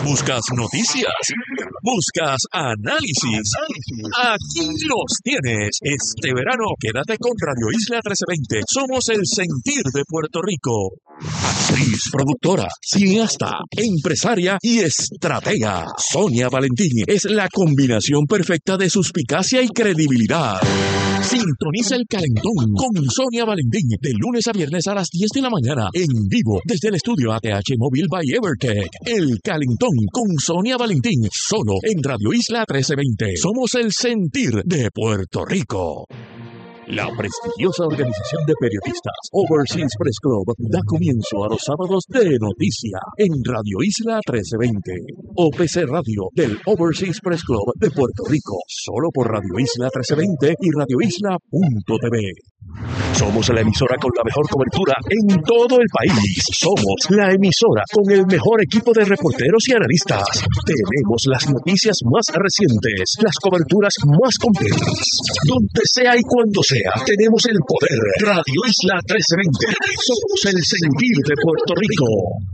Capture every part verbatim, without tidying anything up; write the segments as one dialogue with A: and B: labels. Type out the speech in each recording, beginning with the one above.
A: ¿Buscas noticias? ¿Buscas análisis? Aquí los tienes. Este verano quédate con Radio Isla trece veinte. Somos el sentir de Puerto Rico. Actriz, productora, cineasta, empresaria y estratega. Sonia Valentín es la combinación perfecta de suspicacia y credibilidad. Sintoniza El Calentón con Sonia Valentín de lunes a viernes a las diez de la mañana en vivo desde el estudio A T H Móvil by Evertech. El Calentón con Sonia Valentín solo en Radio Isla trece veinte. Somos el sentir de Puerto Rico. La prestigiosa organización de periodistas Overseas Press Club da comienzo a los sábados de noticia en Radio Isla trece veinte. O P C Radio del Overseas Press Club de Puerto Rico, solo por Radio Isla trece veinte y radio isla punto t v. Somos la emisora con la mejor cobertura en todo el país. Somos la emisora con el mejor equipo de reporteros y analistas. Tenemos las noticias más recientes, las coberturas más completas. Donde sea y cuando sea, tenemos el poder. Radio Isla trece veinte. Somos el sentir de Puerto Rico.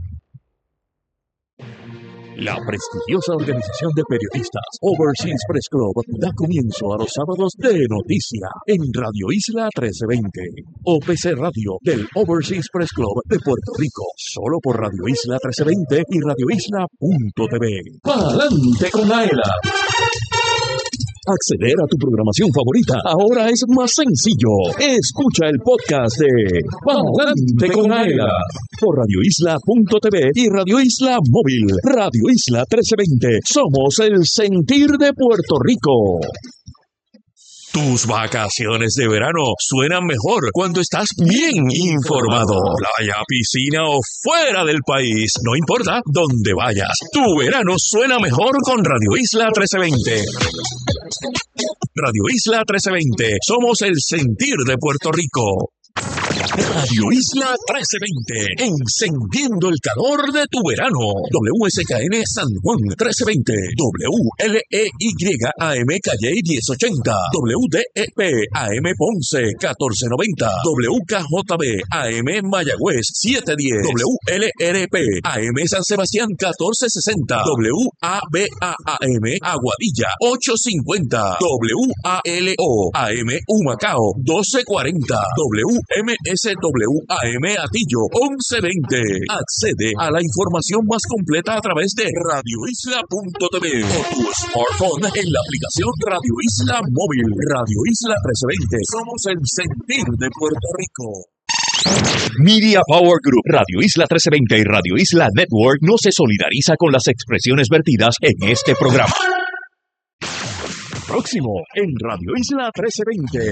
A: La prestigiosa organización de periodistas Overseas Press Club da comienzo a los sábados de noticia en Radio Isla trece veinte. O P C Radio del Overseas Press Club de Puerto Rico, solo por Radio Isla trece veinte y radio isla punto t v. ¡Pa'lante con Aela! Acceder a tu programación favorita ahora es más sencillo. Escucha el podcast de Pa'lante con Aela por radio isla punto t v y Radio Isla Móvil. Radio Isla trece veinte. Somos el sentir de Puerto Rico. Tus vacaciones de verano suenan mejor cuando estás bien informado. Playa, piscina o fuera del país, no importa dónde vayas. Tu verano suena mejor con Radio Isla trece veinte. Radio Isla trece veinte. Somos el sentir de Puerto Rico. Radio Isla trece veinte, encendiendo el calor de tu verano. W S K N San Juan trece veinte, W L E Y A M Calle diez ochenta, W D E P A M Ponce catorce noventa, W K J B A M Mayagüez setecientos diez, W L R P A M San Sebastián catorce sesenta, W A B A A M Aguadilla ochocientos cincuenta, W A L O A M Humacao doce cuarenta, W M S W A M Atillo once veinte. Accede a la información más completa a través de radio isla punto t v o tu smartphone en la aplicación Radio Isla Móvil. Radio Isla trece veinte. Somos el sentir de Puerto Rico. Media Power Group, Radio Isla trece veinte y Radio Isla Network no se solidariza con las expresiones vertidas en este programa. Próximo en Radio Isla trece veinte.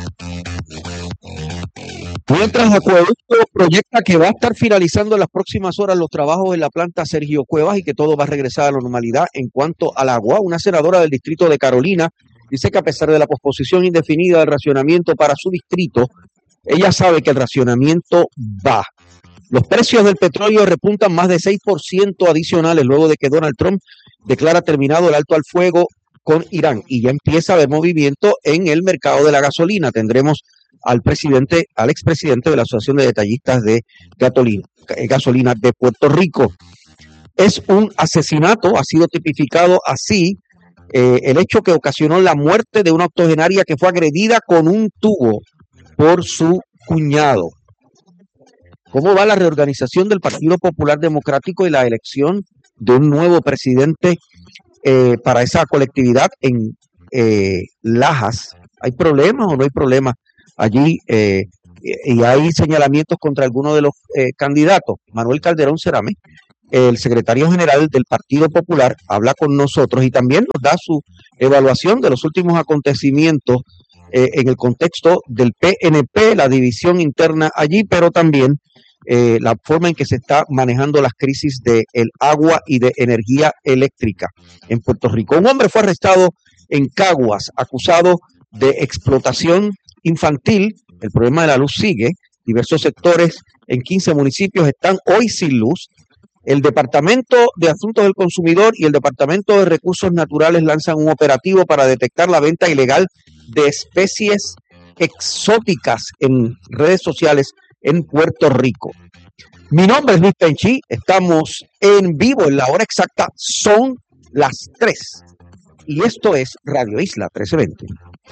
B: Mientras Acueducto proyecta que va a estar finalizando en las próximas horas los trabajos en la planta Sergio Cuevas y que todo va a regresar a la normalidad en cuanto al agua, una senadora del distrito de Carolina dice que a pesar de la posposición indefinida del racionamiento para su distrito, ella sabe que el racionamiento va. Los precios del petróleo repuntan más de seis por ciento adicionales luego de que Donald Trump declara terminado el alto al fuego con Irán y ya empieza a haber movimiento en el mercado de la gasolina. Tendremos al presidente, al expresidente de la Asociación de Detallistas de Gasolina, Gasolina de Puerto Rico. Es un asesinato, ha sido tipificado así, eh, el hecho que ocasionó la muerte de una octogenaria que fue agredida con un tubo por su cuñado. ¿Cómo va la reorganización del Partido Popular Democrático y la elección de un nuevo presidente eh, para esa colectividad en eh, Lajas? ¿Hay problemas o no hay problemas allí? Eh, y hay señalamientos contra algunos de los eh, candidatos. Manuel Calderón Cerame, el secretario general del Partido Popular, habla con nosotros y también nos da su evaluación de los últimos acontecimientos eh, en el contexto del P N P, la división interna allí, pero también eh, la forma en que se está manejando las crisis de el agua y de energía eléctrica en Puerto Rico. Un hombre fue arrestado en Caguas, acusado de explotación infantil. El problema de la luz sigue. Diversos sectores en quince municipios están hoy sin luz. El Departamento de Asuntos del Consumidor y el Departamento de Recursos Naturales lanzan un operativo para detectar la venta ilegal de especies exóticas en redes sociales en Puerto Rico. Mi nombre es Luis Penchi, estamos en vivo en la hora exacta, son las tres y esto es Radio Isla trece veinte.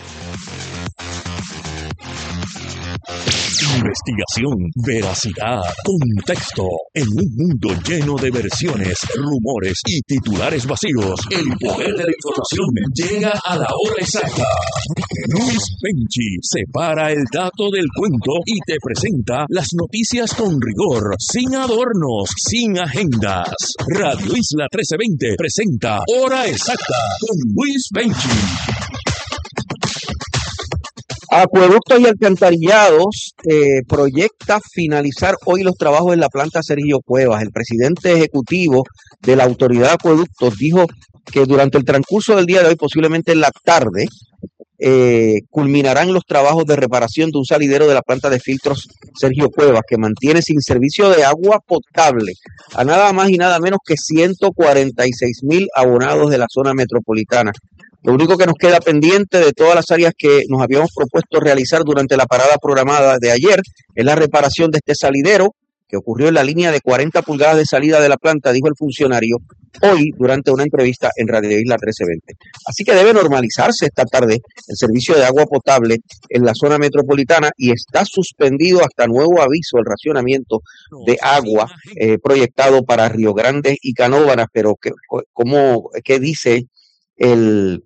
A: Investigación, veracidad, contexto. En un mundo lleno de versiones, rumores y titulares vacíos, el poder de la información llega a la hora exacta. Luis Penchi separa el dato del cuento y te presenta las noticias con rigor, sin adornos, sin agendas. Radio Isla trece veinte presenta Hora Exacta con Luis Penchi.
B: Acueductos y Alcantarillados eh, proyecta finalizar hoy los trabajos en la planta Sergio Cuevas. El presidente ejecutivo de la Autoridad de Acueductos dijo que durante el transcurso del día de hoy, posiblemente en la tarde, eh, culminarán los trabajos de reparación de un salidero de la planta de filtros Sergio Cuevas, que mantiene sin servicio de agua potable a nada más y nada menos que ciento cuarenta y seis mil abonados de la zona metropolitana. Lo único que nos queda pendiente de todas las áreas que nos habíamos propuesto realizar durante la parada programada de ayer es la reparación de este salidero que ocurrió en la línea de cuarenta pulgadas de salida de la planta, dijo el funcionario hoy durante una entrevista en Radio Isla trece veinte. Así que debe normalizarse esta tarde el servicio de agua potable en la zona metropolitana y está suspendido hasta nuevo aviso el racionamiento de agua eh, proyectado para Río Grande y Canóvanas. Pero ¿qué, cómo, qué dice el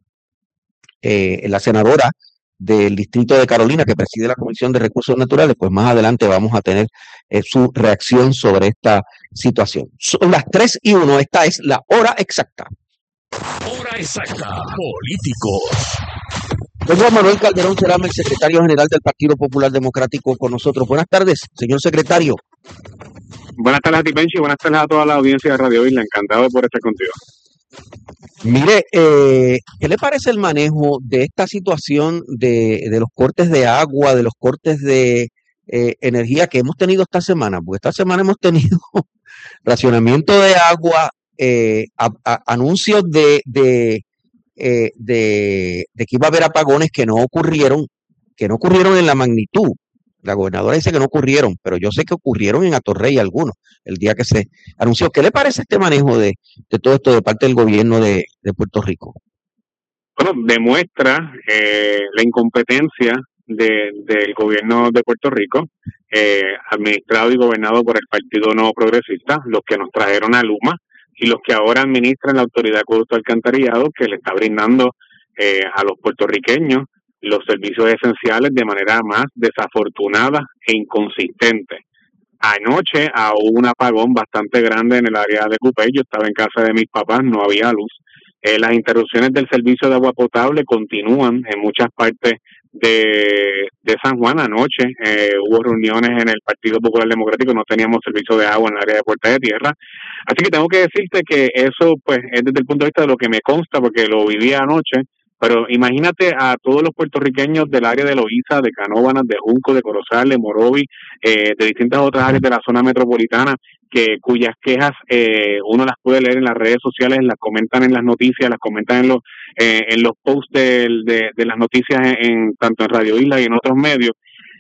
B: Eh, la senadora del distrito de Carolina que preside la Comisión de Recursos Naturales? Pues más adelante vamos a tener eh, su reacción sobre esta situación. Son las tres y uno, esta es la hora exacta.
A: Hora exacta, políticos.
B: Don Juan Manuel Calderón Cerame, el secretario general del Partido Popular Democrático, con nosotros. Buenas tardes, señor secretario.
C: Buenas tardes a ti, Penchi, buenas tardes a toda la audiencia de Radio Isla, encantado de poder estar contigo.
B: Mire, eh, ¿qué le parece el manejo de esta situación de, de los cortes de agua, de los cortes de eh, energía que hemos tenido esta semana? Porque esta semana hemos tenido racionamiento de agua, eh, a, a, anuncios de, de, eh, de, de que iba a haber apagones que no ocurrieron, que no ocurrieron en la magnitud. La gobernadora dice que no ocurrieron, pero yo sé que ocurrieron en Atorrey algunos, el día que se anunció. ¿Qué le parece este manejo de, de todo esto de parte del gobierno de, de Puerto Rico?
C: Bueno, demuestra eh, la incompetencia de, del gobierno de Puerto Rico, eh, administrado y gobernado por el Partido Nuevo Progresista, los que nos trajeron a Luma y los que ahora administran la Autoridad de Acueductos y Alcantarillado, que le está brindando eh, a los puertorriqueños los servicios esenciales de manera más desafortunada e inconsistente. Anoche ah, hubo un apagón bastante grande en el área de Cupey. Yo estaba en casa de mis papás, no había luz. Eh, las interrupciones del servicio de agua potable continúan en muchas partes de, de San Juan. Anoche eh, hubo reuniones en el Partido Popular Democrático, no teníamos servicio de agua en el área de Puerta de Tierra. Así que tengo que decirte que eso pues es desde el punto de vista de lo que me consta, porque lo viví anoche. Pero imagínate a todos los puertorriqueños del área de Loíza, de Canóvanas, de Junco, de Corozal, de Morovi, eh, de distintas otras áreas de la zona metropolitana, que cuyas quejas eh, uno las puede leer en las redes sociales, las comentan en las noticias, las comentan en los eh, en los posts de, de, de las noticias en, en tanto en Radio Isla y en otros medios.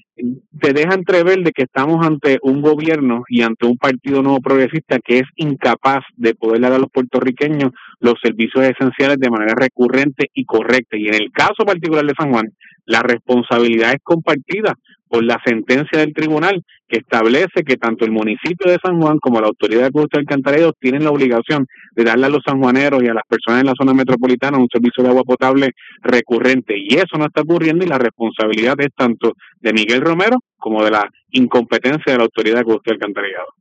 C: Te deja entrever de que estamos ante un gobierno y ante un partido nuevo progresista que es incapaz de poder dar a los puertorriqueños los servicios esenciales de manera recurrente y correcta. Y en el caso particular de San Juan, la responsabilidad es compartida por la sentencia del tribunal que establece que tanto el municipio de San Juan como la Autoridad de Acueductos y Alcantarillados tienen la obligación de darle a los sanjuaneros y a las personas en la zona metropolitana un servicio de agua potable recurrente, y eso no está ocurriendo, y la responsabilidad es tanto de Miguel Romero como de la incompetencia de la Autoridad de Acueductos y Alcantarillados.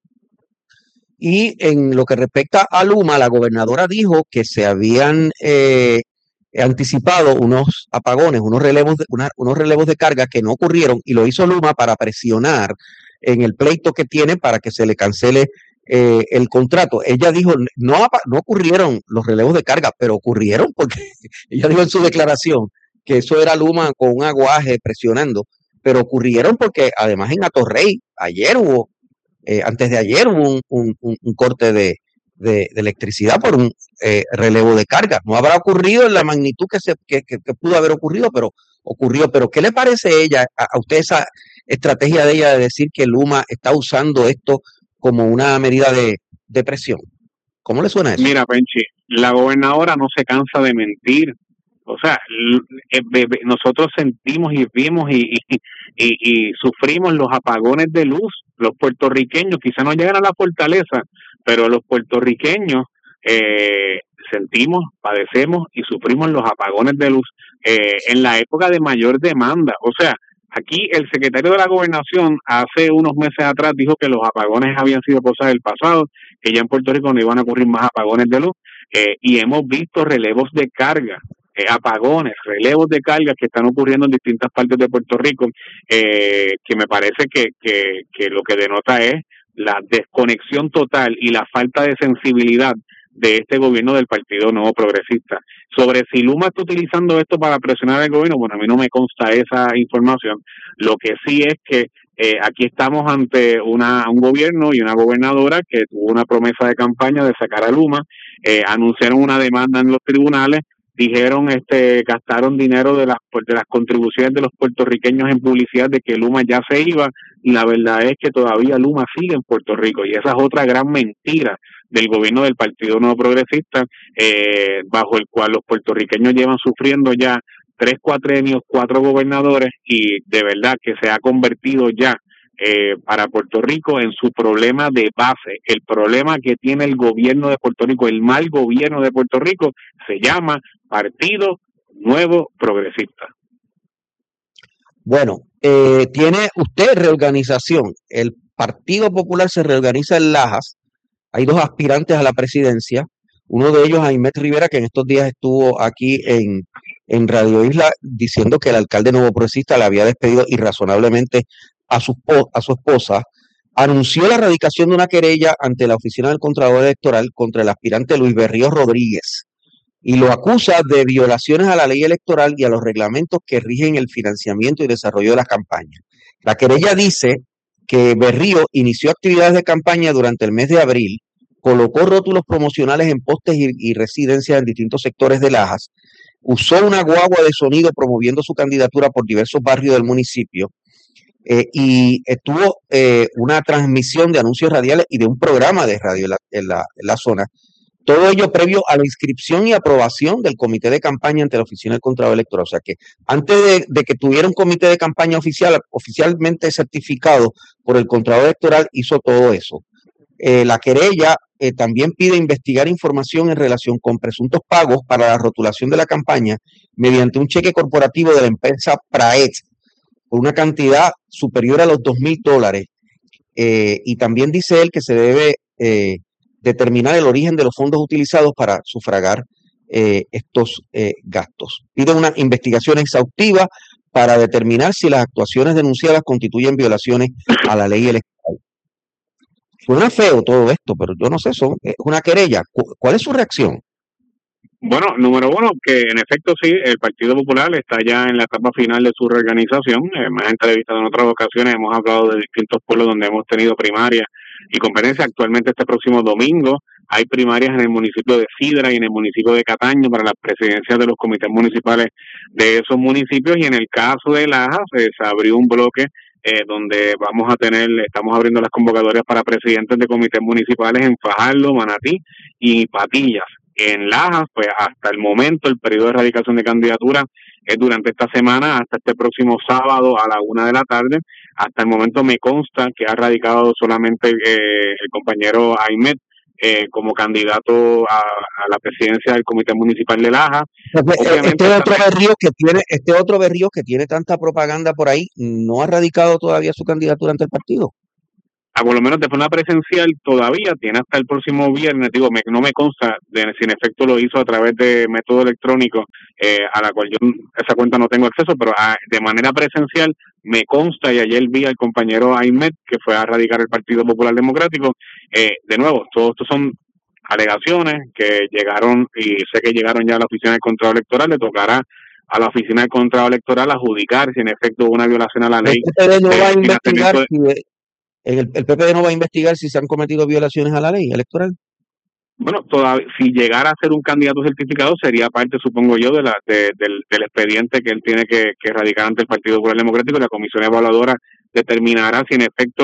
B: Y en lo que respecta a Luma, la gobernadora dijo que se habían eh, anticipado unos apagones, unos relevos, de, una, unos relevos de carga que no ocurrieron, y lo hizo Luma para presionar en el pleito que tiene para que se le cancele eh, el contrato. Ella dijo, no, no ocurrieron los relevos de carga, pero ocurrieron porque ella dijo en su declaración que eso era Luma con un aguaje presionando, pero ocurrieron porque además en Atorrey ayer hubo, eh, antes de ayer hubo un, un, un, un corte de, de, de electricidad por un eh, relevo de carga. No habrá ocurrido en la magnitud que, se, que, que, que pudo haber ocurrido, pero ocurrió. Pero ¿qué le parece ella a, a usted esa estrategia de ella de decir que Luma está usando esto como una medida de, de presión. ¿Cómo le suena eso?
C: Mira, Penchi, la gobernadora no se cansa de mentir. O sea, nosotros sentimos y vimos y, y, y, y sufrimos los apagones de luz. Los puertorriqueños quizá no llegan a la fortaleza, pero los puertorriqueños eh, sentimos, padecemos y sufrimos los apagones de luz eh, en la época de mayor demanda. O sea, aquí el secretario de la Gobernación hace unos meses atrás dijo que los apagones habían sido cosas del pasado, que ya en Puerto Rico no iban a ocurrir más apagones de luz, eh, y hemos visto relevos de carga, eh, apagones, relevos de carga que están ocurriendo en distintas partes de Puerto Rico, eh, que me parece que, que, que lo que denota es la desconexión total y la falta de sensibilidad de este gobierno del Partido Nuevo Progresista. Sobre si Luma está utilizando esto para presionar al gobierno, bueno, a mí no me consta esa información. Lo que sí es que eh, aquí estamos ante una un gobierno y una gobernadora que tuvo una promesa de campaña de sacar a Luma, eh, anunciaron una demanda en los tribunales, dijeron, este, gastaron dinero de las de las contribuciones de los puertorriqueños en publicidad de que Luma ya se iba, y la verdad es que todavía Luma sigue en Puerto Rico, y esa es otra gran mentira del gobierno del Partido Nuevo Progresista, eh, bajo el cual los puertorriqueños llevan sufriendo ya tres cuatrenios, cuatro gobernadores, y de verdad que se ha convertido ya eh, para Puerto Rico en su problema de base. El problema que tiene el gobierno de Puerto Rico, el mal gobierno de Puerto Rico, se llama Partido Nuevo Progresista.
B: Bueno, eh, tiene usted reorganización. El Partido Popular se reorganiza en Lajas. Hay dos aspirantes a la presidencia. Uno de ellos, Aymet Rivera, que en estos días estuvo aquí en, en Radio Isla diciendo que el alcalde nuevo progresista le había despedido irrazonablemente a su, a su esposa, anunció la erradicación de una querella ante la Oficina del Contralor Electoral contra el aspirante Luis Berrío Rodríguez y lo acusa de violaciones a la ley electoral y a los reglamentos que rigen el financiamiento y desarrollo de las campañas. La querella dice que Berrío inició actividades de campaña durante el mes de abril, colocó rótulos promocionales en postes y, y residencias en distintos sectores de Lajas, usó una guagua de sonido promoviendo su candidatura por diversos barrios del municipio, eh, y tuvo eh, una transmisión de anuncios radiales y de un programa de radio en la, en la, en la zona. Todo ello previo a la inscripción y aprobación del comité de campaña ante la Oficina del Contralor Electoral. O sea que antes de, de que tuviera un comité de campaña oficial, oficialmente certificado por el Contralor Electoral, hizo todo eso. Eh, la querella eh, también pide investigar información en relación con presuntos pagos para la rotulación de la campaña mediante un cheque corporativo de la empresa Praet por una cantidad superior a los dos mil dólares. Eh, y también dice él que se debe eh, determinar el origen de los fondos utilizados para sufragar eh, estos eh, gastos. Pide una investigación exhaustiva para determinar si las actuaciones denunciadas constituyen violaciones a la ley electoral. Suena feo todo esto, pero yo no sé, son, es una querella. ¿Cuál es su reacción?
C: Bueno, número uno, que en efecto sí, el Partido Popular está ya en la etapa final de su reorganización. Eh, más en entrevistas en otras ocasiones hemos hablado de distintos pueblos donde hemos tenido primarias y competencias. Actualmente este próximo domingo hay primarias en el municipio de Sidra y en el municipio de Cataño para las presidencias de los comités municipales de esos municipios, y en el caso de Lajas eh, se abrió un bloque eh, donde vamos a tener, estamos abriendo las convocatorias para presidentes de comités municipales en Fajardo, Manatí y Patillas. En Lajas, pues hasta el momento el periodo de erradicación de candidatura es durante esta semana hasta este próximo sábado a la una de la tarde. Hasta el momento me consta que ha radicado solamente eh, el compañero Aymet eh, como candidato a, a la presidencia del Comité Municipal de Lajas.
B: Este otro Berrío que tiene, este otro Berrío que tiene tanta propaganda por ahí, ¿no ha radicado todavía su candidatura ante el partido?
C: A por lo menos de forma presencial todavía, tiene hasta el próximo viernes, digo, me, no me consta de si en efecto lo hizo a través de método electrónico, eh, a la cual yo esa cuenta no tengo acceso, pero a, de manera presencial me consta, y ayer vi al compañero Aymet, que fue a radicar el Partido Popular Democrático. Eh, de nuevo, todo esto son alegaciones que llegaron, y sé que llegaron ya a la Oficina del Contralor Electoral. Le tocará a la Oficina del Contralor Electoral a adjudicar si en efecto hubo una violación a la ley.
B: El no va a investigar si el, el P P D no va a investigar si se han cometido violaciones a la ley electoral.
C: Bueno, todavía, si llegara a ser un candidato certificado, sería parte, supongo yo, de la de, del, del expediente que él tiene que, que radicar ante el Partido Popular Democrático. La comisión evaluadora determinará si en efecto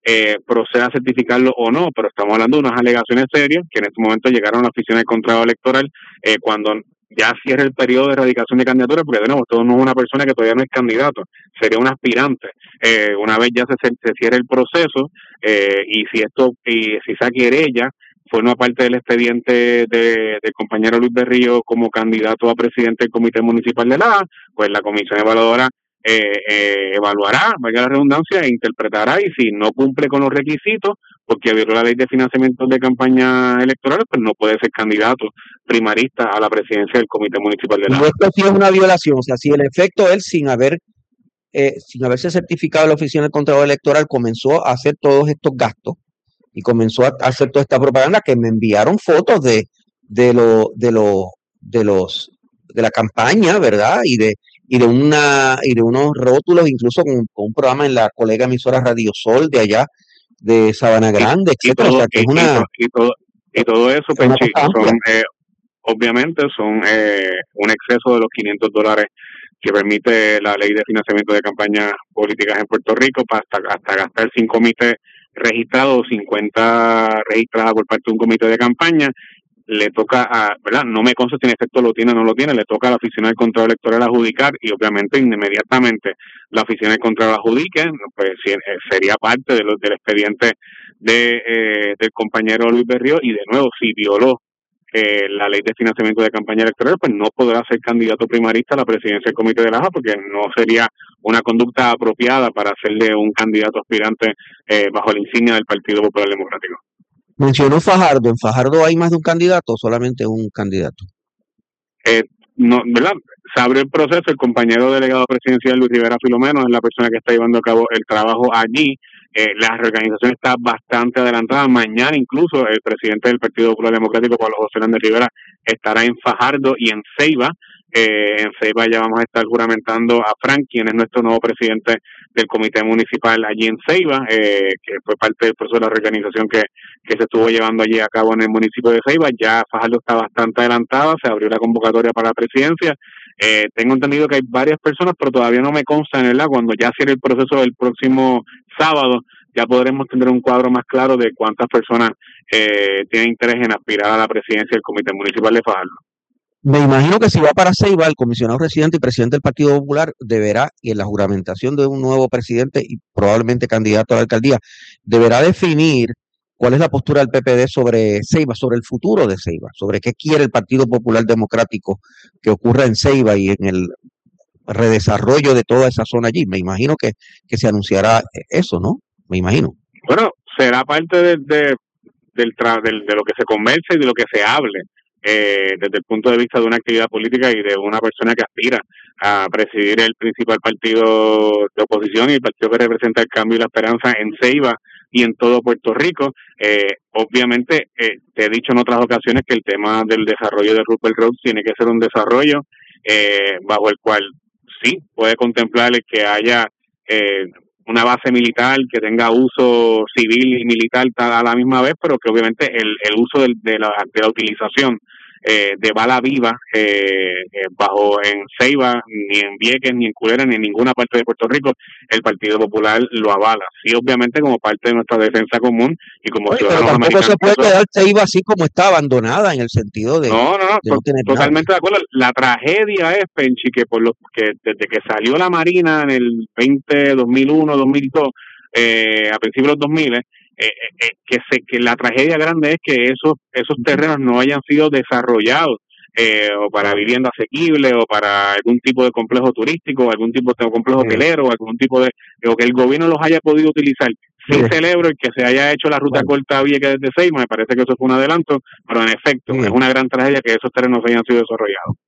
C: eh, proceda a certificarlo o no, pero estamos hablando de unas alegaciones serias que en este momento llegaron a la Oficina del Contralor Electoral eh, cuando ya cierre el periodo de erradicación de candidatura, porque de nuevo, esto no es una persona que todavía no es candidato, sería un aspirante. Eh, una vez ya se, se cierre el proceso, eh, y si esto, y si esa querella forma parte del expediente de, del compañero Luis Berrío como candidato a presidente del Comité Municipal de la A, pues la comisión evaluadora eh, eh, evaluará, valga la redundancia, e interpretará, y si no cumple con los requisitos, porque violó la ley de financiamiento de campaña electoral, pues no puede ser candidato primarista a la presidencia del Comité Municipal de la A.
B: Y esto sí es una violación, o sea, si en efecto él, sin haber eh, sin haberse certificado la Oficina del Contralor Electoral, comenzó a hacer todos estos gastos y comenzó a hacer toda esta propaganda, que me enviaron fotos de de lo, de lo, de los de la campaña, ¿verdad? Y de y de una y de unos rótulos, incluso con, con un programa en la colega emisora Radio Sol de allá de Sabana Grande,
C: y,
B: etcétera.
C: Y todo,
B: o sea, que
C: y,
B: es una
C: y, todo, y todo eso, Penchi, son eh, obviamente son eh, un exceso de los quinientos dólares que permite la ley de financiamiento de campañas políticas en Puerto Rico, para hasta, hasta gastar sin comité registrado, cincuenta registradas por parte de un comité de campaña. Le toca a, ¿verdad? No me consta si en efecto lo tiene o no lo tiene, le toca a la Oficina del Contralor Electoral adjudicar, y obviamente inmediatamente la Oficina del Contralor adjudique, pues sería parte de los, del expediente de eh, del compañero Luis Berrío, y de nuevo, si violó eh, la ley de financiamiento de campaña electoral, pues no podrá ser candidato primarista a la presidencia del Comité de la A, porque no sería una conducta apropiada para hacerle un candidato aspirante eh, bajo la insignia del Partido Popular Democrático.
B: Mencionó Fajardo. ¿En Fajardo hay más de un candidato o solamente un candidato?
C: Eh, no, ¿verdad? Se abre el proceso, el compañero delegado presidencial Luis Rivera Filomeno es la persona que está llevando a cabo el trabajo allí. Eh, la reorganización está bastante adelantada. Mañana incluso el presidente del Partido Popular Democrático, Pablo José Hernández Rivera, estará en Fajardo y en Ceiba. Eh, en Ceiba ya vamos a estar juramentando a Frank, quien es nuestro nuevo presidente del Comité Municipal allí en Ceiba, eh, que fue parte del proceso de la reorganización que, que se estuvo llevando allí a cabo en el municipio de Ceiba. Ya Fajardo está bastante adelantada, se abrió la convocatoria para la presidencia. Eh, tengo entendido que hay varias personas, pero todavía no me consta, ¿verdad? Cuando ya cierre el proceso del próximo sábado, ya podremos tener un cuadro más claro de cuántas personas eh, tienen interés en aspirar a la presidencia del Comité Municipal de Fajardo.
B: Me imagino que si va para Ceiba, el comisionado residente y presidente del Partido Popular deberá, y en la juramentación de un nuevo presidente y probablemente candidato a la alcaldía, deberá definir cuál es la postura del P P D sobre Ceiba, sobre el futuro de Ceiba, sobre qué quiere el Partido Popular Democrático que ocurra en Ceiba y en el redesarrollo de toda esa zona allí. Me imagino que, que se anunciará eso, ¿no? Me imagino.
C: Bueno, será parte de, de, del, tra del, de lo que se converse y de lo que se hable. Eh, desde el punto de vista de una actividad política y de una persona que aspira a presidir el principal partido de oposición y el partido que representa el cambio y la esperanza en Ceiba y en todo Puerto Rico. Eh, obviamente, eh, te he dicho en otras ocasiones que el tema del desarrollo de Rupert Road tiene que ser un desarrollo eh, bajo el cual sí puede contemplar el que haya eh, una base militar que tenga uso civil y militar a la misma vez, pero que obviamente el, el uso de, de, la, de la utilización eh, de bala viva eh, eh, bajo en Ceiba, ni en Vieques, ni en Culebra, ni en ninguna parte de Puerto Rico, el Partido Popular lo avala. Sí, obviamente como parte de nuestra defensa común y como
B: Oye,
C: ciudadanos
B: pero tampoco
C: americanos.
B: se puede quedar Ceiba así como está, abandonada, en el sentido de
C: no, no, no,
B: de no tener
C: totalmente
B: nada.
C: de acuerdo. La tragedia es, Penchi, que por lo que desde que salió la Marina en el veinte, dos mil uno, dos mil dos, eh, a principios de los dos mil, eh, eh, que se que la tragedia grande es que esos esos terrenos no hayan sido desarrollados eh, o para vivienda asequible o para algún tipo de complejo turístico o algún tipo de complejo
B: Sí.
C: hotelero o algún tipo de o que el gobierno los haya podido utilizar. Sí,
B: Sí.
C: celebro el que se haya hecho la ruta
B: Bueno.
C: corta a Vieques desde Ceiba, me parece que eso fue un adelanto, pero en efecto
B: Sí.
C: es una gran tragedia que esos terrenos hayan sido desarrollados.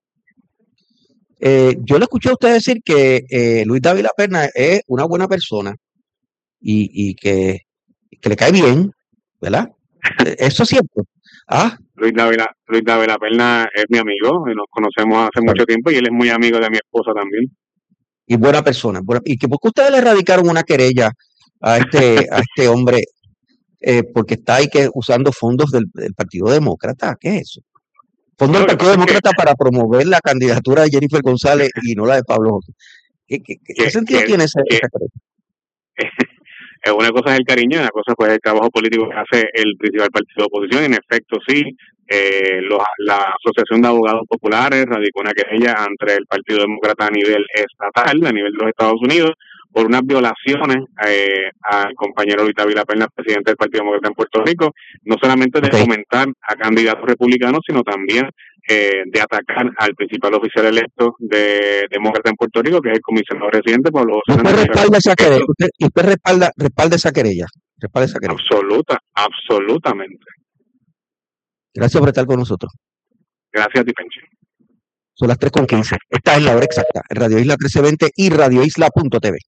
B: Eh, yo le escuché a usted decir que eh, Luis Dávila Perna es una buena persona y, y que, que le cae bien, ¿verdad? Eh, Eso es cierto. Ah,
C: Luis Dávila, Luis Dávila Perna es mi amigo, y nos conocemos hace mucho tiempo y él es muy amigo de mi esposa también.
B: y buena persona. buena- y que porque ustedes le radicaron una querella a este, a este hombre eh, porque está ahí que usando fondos del, del Partido Demócrata. ¿Qué es eso? Fondos
C: Lo
B: del
C: que
B: Partido
C: pasa es que-
B: Demócrata para promover la candidatura de Jennifer González y no la de Pablo José. ¿Qué, qué- qué
C: Que-
B: sentido
C: que-
B: tiene esa,
C: que-
B: esa querella?
C: Eh, una cosa es el cariño y una cosa pues es el trabajo político que hace el principal partido de oposición. En efecto, sí, eh, los, la Asociación de Abogados Populares radicó una querella ante el Partido Demócrata a nivel estatal, a nivel de los Estados Unidos, por unas violaciones eh, al compañero Luis Dávila Perna, presidente del Partido Demócrata en Puerto Rico, no solamente de
B: Okay.
C: fomentar a candidatos republicanos, sino también eh, de atacar al principal oficial electo de Demócrata en Puerto Rico, que es el comisionado residente Pablo José
B: Usted
C: Hernández.
B: respalda esa querella, usted, usted respalda, respalda esa querella, respalda esa querella.
C: Absoluta, absolutamente.
B: Gracias por estar con nosotros.
C: Gracias a ti, Penchi.
B: Son las tres con quince. Esta es la hora exacta. En Radio Isla trece veinte y radio isla punto t v.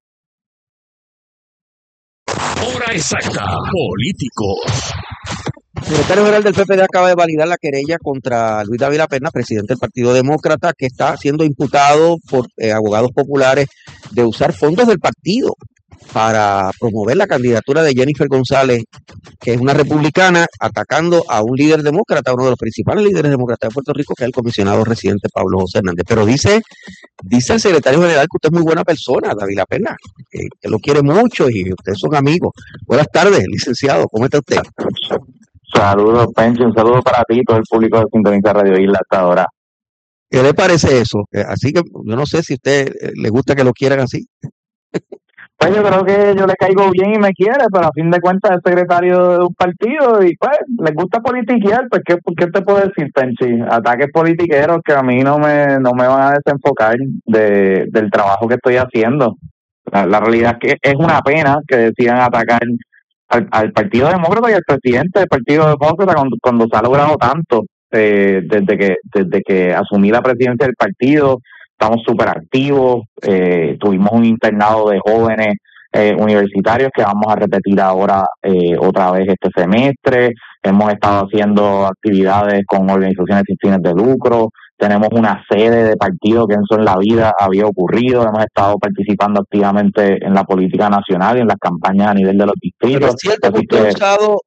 A: Hora exacta. Políticos.
B: El secretario general del P P D acaba de validar la querella contra Luis Dávila Perna, presidente del Partido Demócrata, que está siendo imputado por eh, abogados populares de usar fondos del partido para promover la candidatura de Jennifer González, que es una republicana, atacando a un líder demócrata, uno de los principales líderes demócratas de Puerto Rico, que es el comisionado residente Pablo José Hernández. Pero dice, dice el secretario general que usted es muy buena persona, Dávila Perna, que, que lo quiere mucho y ustedes son amigos. Buenas tardes, licenciado, ¿cómo está usted?
D: Saludos, Penchi, un saludo para ti y todo el público de Sintoniza Radio Isla hasta ahora.
B: ¿Qué le parece eso? Eh, Así que yo no sé si a usted eh, le gusta que lo quieran así.
D: Pues yo creo que yo le caigo bien y me quiere, pero a fin de cuentas es secretario de un partido y pues les gusta politiquear, pues ¿qué, qué te puedo decir, Penchi? Ataques politiqueros que a mí no me no me van a desenfocar de, del trabajo que estoy haciendo. La, la realidad es que es una pena que decidan atacar al, al Partido Demócrata y al presidente del Partido Demócrata cuando, cuando se ha logrado tanto eh, desde que desde que asumí la presidencia del partido. Estamos súper activos, eh, tuvimos un internado de jóvenes eh, universitarios que vamos a repetir ahora eh, otra vez este semestre. Hemos estado haciendo actividades con organizaciones sin fines de lucro. Tenemos una sede de partido que eso en la vida había ocurrido. Hemos estado participando activamente en la política nacional y en las campañas a nivel de los
B: Pero
D: distritos.
B: es cierto que
D: Así
B: usted ha
D: que
B: usado,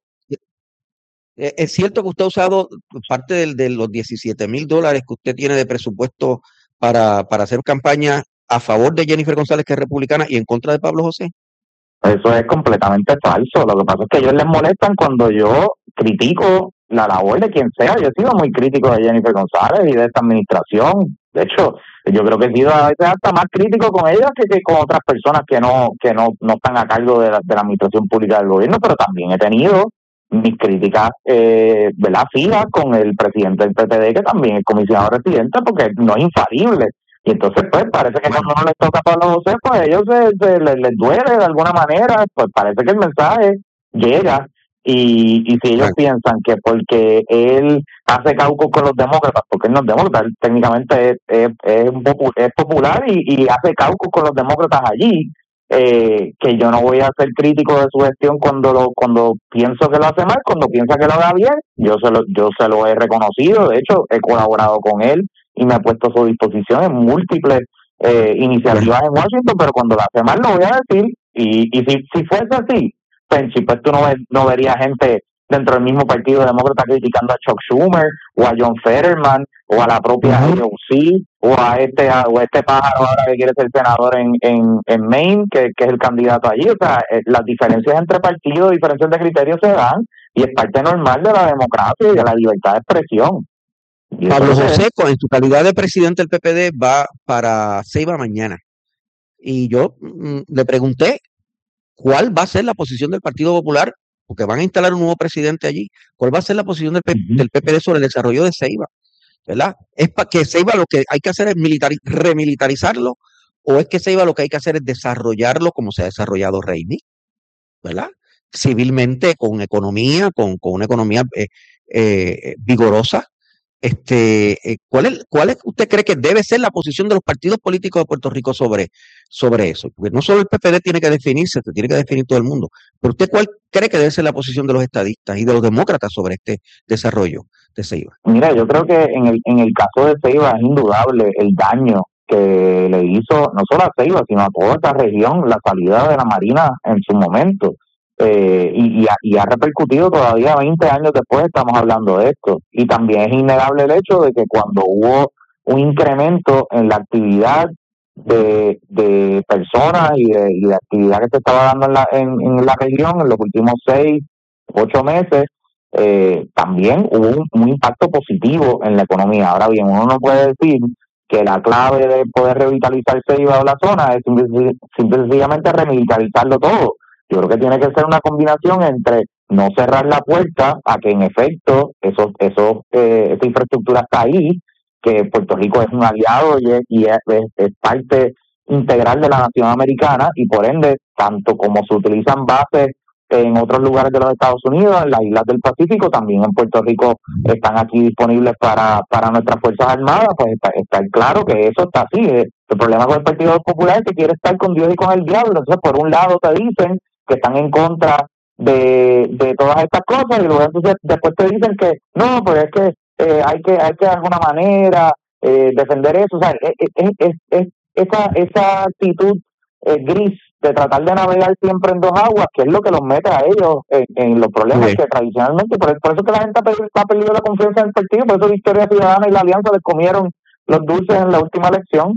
B: eh, es cierto que usted ha usado parte del- de los diecisiete mil dólares que usted tiene de presupuesto para, para hacer campaña a favor de Jennifer González, que es republicana, y en contra de Pablo José.
D: eso es completamente falso. Lo que pasa es que ellos les molestan cuando yo critico la labor de quien sea. Yo he sido muy crítico de Jennifer González y de esta administración. De hecho, yo creo que he sido a veces hasta más crítico con ella que, que con otras personas que no que no, no están a cargo de la, de la administración pública del gobierno, pero también he tenido mis críticas, eh, ¿verdad? Fijas con el presidente del P P D, que también es comisionado residente, porque no es infalible. Y entonces, pues, parece que cuando no les toca a Pablo José, pues ellos se, se les, les duele de alguna manera, pues parece que el mensaje llega. Y, y si ellos
B: Claro.
D: piensan que porque él hace caucus con los demócratas, porque él no es demócrata, él técnicamente es, es, es, un popu- es popular y, y hace caucus con los demócratas allí, eh, que yo no voy a ser crítico de su gestión cuando lo cuando pienso que lo hace mal, cuando piensa que lo haga bien, yo se lo, yo se lo he reconocido, de hecho he colaborado con él y me he puesto a su disposición en múltiples eh, iniciativas en Washington, pero cuando lo hace mal lo voy a decir, y, y si, si fuese así, Penchi, pues tú no, ves, no verías gente dentro del mismo partido demócrata criticando a Chuck Schumer o a John Fetterman o a la propia
B: Ujú.
D: A O C o a este a, o a este pájaro ahora que quiere ser senador en, en, en Maine, que, que es el candidato allí. O sea, eh, las diferencias entre partidos, diferencias de criterios se dan y es parte normal de la democracia y de la libertad de expresión. Y eso
B: Pablo
D: es lo que es.
B: José, con- en su calidad de presidente del P P D, va para Ceiba mañana. Y yo mm, le pregunté cuál va a ser la posición del Partido Popular, porque van a instalar un nuevo presidente allí. ¿Cuál va a ser la posición del, P-
D: Ujú.
B: del P P D sobre el desarrollo de Ceiba? ¿Verdad? ¿Es para que Ceiba lo que hay que hacer es militari- remilitarizarlo? ¿O es que Ceiba lo que hay que hacer es desarrollarlo como se ha desarrollado Reimi? ¿Verdad? Civilmente, con economía, con, con una economía eh, eh, vigorosa. Este, eh, ¿cuál es, cuál es usted cree que debe ser la posición de los partidos políticos de Puerto Rico sobre, sobre eso? Porque no solo el P P D tiene que definirse, se tiene que definir todo el mundo. Pero usted, ¿cuál cree que debe ser la posición de los estadistas y de los demócratas sobre este desarrollo de Ceiba?
D: Mira, yo creo que en el en el caso de Ceiba es indudable el daño que le hizo no solo a Ceiba, sino a toda esta región, la salida de la Marina en su momento. Eh, y, y, ha, y ha repercutido todavía veinte años después, estamos hablando de esto. Y también es innegable el hecho de que cuando hubo un incremento en la actividad de, de personas y de, y de actividad que se estaba dando en la, en, en la región en los últimos seis, ocho meses, eh, también hubo un, un impacto positivo en la economía. Ahora bien, uno no puede decir que la clave de poder revitalizar Ceiba o la zona es simple, simple, sencillamente remilitarizarlo todo. Yo creo que tiene que ser una combinación entre no cerrar la puerta a que en efecto eso, eso, eh, esa infraestructura está ahí, que Puerto Rico es un aliado y es, y es, es, es parte integral de la nación americana, y por ende, tanto como se utilizan bases en otros lugares de los Estados Unidos, en las islas del Pacífico, también en Puerto Rico están aquí disponibles para, para nuestras Fuerzas Armadas, pues está, está claro que eso está así. El problema con el Partido Popular es que quiere estar con Dios y con el diablo. Entonces, por un lado te dicen que están en contra de, de todas estas cosas, y luego entonces después te dicen que no, pues es que eh, hay que hay que de alguna manera eh, defender eso. O sea, es, es, es, es esa, esa actitud eh, gris de tratar de navegar siempre en dos aguas, que es lo que los mete a ellos en, en los problemas sí. que tradicionalmente, por, por eso que la gente ha perdido la confianza en el partido, por eso Victoria Ciudadana y la Alianza les comieron los dulces en la última elección.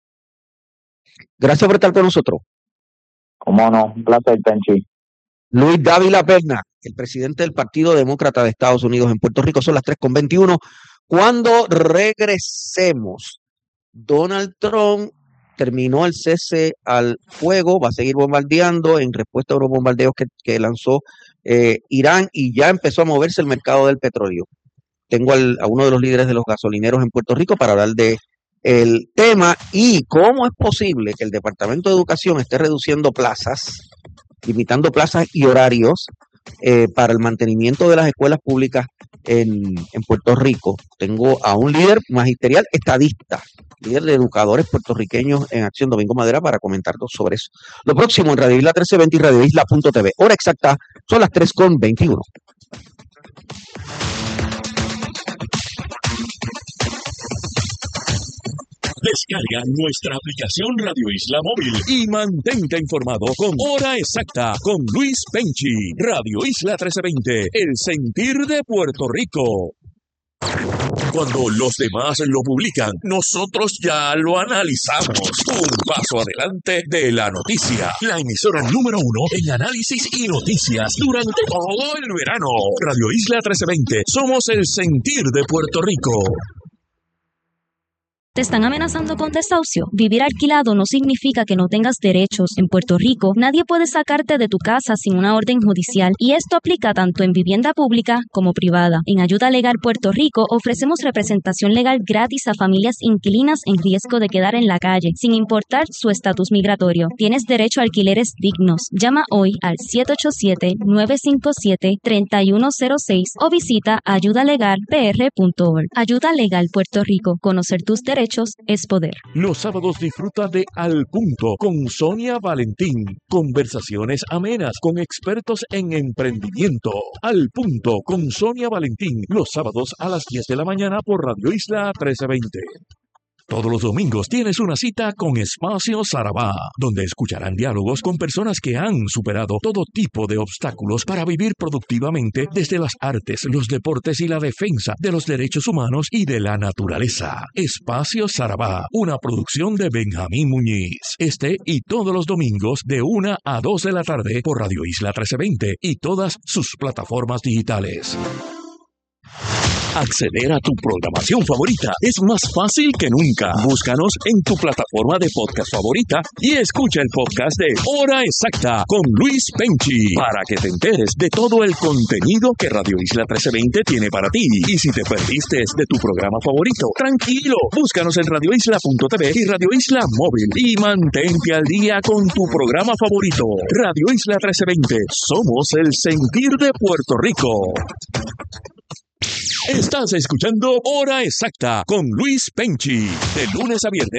B: Gracias por estar con nosotros.
D: Cómo no, un placer, Tenchi.
B: Luis Dávila Perna, el presidente del Partido Demócrata de Estados Unidos en Puerto Rico. Son las tres con veintiuno. Cuando regresemos, Donald Trump terminó el cese al fuego, va a seguir bombardeando en respuesta a unos bombardeos que, que lanzó eh, Irán, y ya empezó a moverse el mercado del petróleo. Tengo al, a uno de los líderes de los gasolineros en Puerto Rico para hablar de el tema y cómo es posible que el Departamento de Educación esté reduciendo plazas, limitando plazas y horarios eh, para el mantenimiento de las escuelas públicas en, en Puerto Rico. Tengo a un líder magisterial estadista, líder de educadores puertorriqueños en Acción, Domingo Madera, para comentarnos sobre eso. Lo próximo en Radio Isla trece veinte y Radio Isla punto t v. Hora exacta, son las tres con veintiuno.
A: Descarga nuestra aplicación Radio Isla Móvil y mantente informado con Hora Exacta con Luis Penchi. Radio Isla trece veinte, el sentir de Puerto Rico. Cuando los demás lo publican, nosotros ya lo analizamos. Un paso adelante de la noticia. La emisora número uno en análisis y noticias durante todo el verano. Radio Isla trece veinte. Somos el sentir de Puerto Rico.
E: ¿Te están amenazando con desahucio? Vivir alquilado no significa que no tengas derechos. En Puerto Rico, nadie puede sacarte de tu casa sin una orden judicial, y esto aplica tanto en vivienda pública como privada. En Ayuda Legal Puerto Rico ofrecemos representación legal gratis a familias inquilinas en riesgo de quedar en la calle, sin importar su estatus migratorio. Tienes derecho a alquileres dignos. Llama hoy al siete ocho siete, nueve cinco siete, tres uno cero seis o visita ayuda legal p r punto org. Ayuda Legal Puerto Rico. Conocer tus derechos es poder.
A: Los sábados disfruta de Al Punto con Sonia Valentín. Conversaciones amenas con expertos en emprendimiento. Al Punto con Sonia Valentín. Los sábados a las diez de la mañana por Radio Isla trece veinte. Todos los domingos tienes una cita con Espacio Sarabá, donde escucharán diálogos con personas que han superado todo tipo de obstáculos para vivir productivamente desde las artes, los deportes y la defensa de los derechos humanos y de la naturaleza. Espacio Sarabá, una producción de Benjamín Muñiz. Este y todos los domingos de una a dos de la tarde por Radio Isla trece veinte y todas sus plataformas digitales. Acceder a tu programación favorita es más fácil que nunca. Búscanos en tu plataforma de podcast favorita y escucha el podcast de Hora Exacta con Luis Penchi para que te enteres de todo el contenido que Radio Isla trece veinte tiene para ti. Y si te perdiste de tu programa favorito, tranquilo, búscanos en radio isla punto t v y Radio Isla Móvil y mantente al día con tu programa favorito. Radio Isla trece veinte, somos el sentir de Puerto Rico. Estás escuchando Hora Exacta con Luis Penchi, de lunes a viernes